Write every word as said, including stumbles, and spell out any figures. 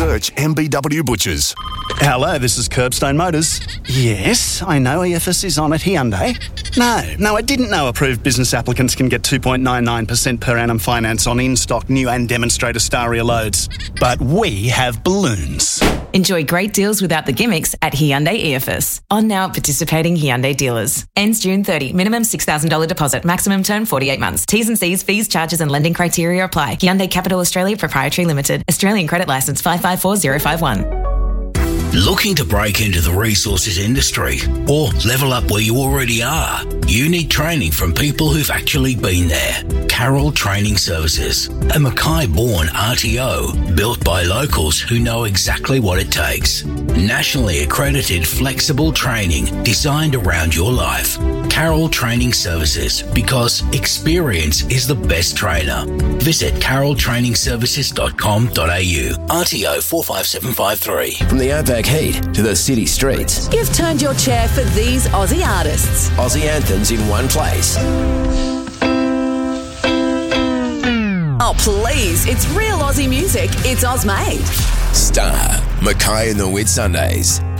Search M B W Butchers. Hello, this is Curbstone Motors. Yes, I know E F S is on at Hyundai. No, no, I didn't know approved business applicants can get two point nine nine percent per annum finance on in-stock new and demonstrator Staria loads. But we have balloons. Enjoy great deals without the gimmicks at Hyundai E F S. On now at participating Hyundai dealers. Ends June thirtieth. Minimum six thousand dollars deposit. Maximum term forty-eight months. T's and C's, fees, charges and lending criteria apply. Hyundai Capital Australia Proprietary Limited. Australian credit licence five five four zero five one. Looking to break into the resources industry or level up where you already are? You need training from people who've actually been there. Carroll Training Services, a Mackay-born R T O built by locals who know exactly what it takes. Nationally accredited flexible training designed around your life. Carroll Training Services, because experience is the best trainer. Visit carroll training services dot com dot a u. R T O four five seven five three. From the outback heat to the city streets, You've turned your chair for these Aussie artists. Aussie anthems in one place. Oh, please. It's real Aussie music. It's Ozmade. Star, Mackay and the Whitsundays.